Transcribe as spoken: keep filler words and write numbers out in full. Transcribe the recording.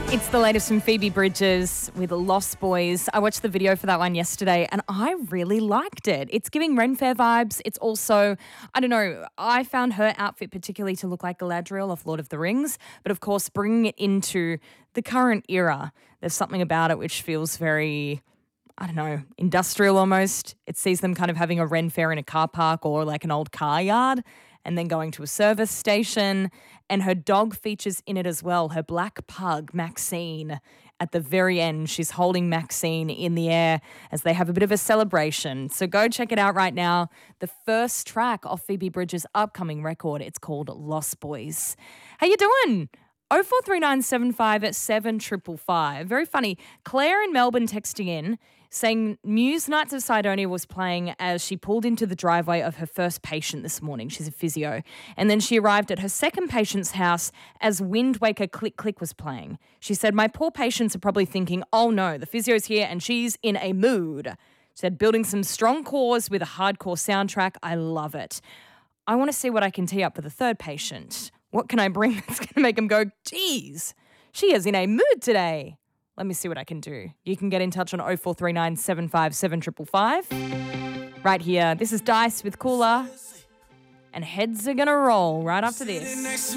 It's the latest from Phoebe Bridgers with Lost Boys. I watched the video for that one yesterday and I really liked it. It's giving Ren Fair vibes. It's also, I don't know, I found her outfit particularly to look like Galadriel of Lord of the Rings, but of course bringing it into the current era, there's something about it which feels very, I don't know, industrial almost. It sees them kind of having a Ren Fair in a car park or like an old car yard and then going to a service station. And her dog features in it as well, her black pug, Maxine. At the very end, she's holding Maxine in the air as they have a bit of a celebration. So go check it out right now. The first track off Phoebe Bridgers' upcoming record, it's called Lost Boys. How you doing? oh four three nine seven five seven five five. Very funny. Claire in Melbourne texting in saying Muse Nights of Sidonia was playing as she pulled into the driveway of her first patient this morning. She's a physio. And then she arrived at her second patient's house as Wind Waker Click Click was playing. She said, my poor patients are probably thinking, oh no, the physio's here and she's in a mood. She said, building some strong cores with a hardcore soundtrack. I love it. I want to see what I can tee up for the third patient. What can I bring that's going to make them go, geez, she is in a mood today. Let me see what I can do. You can get in touch on oh four three nine seven five seven five five. Right here, this is Dice with Cooler. And heads are going to roll right after this.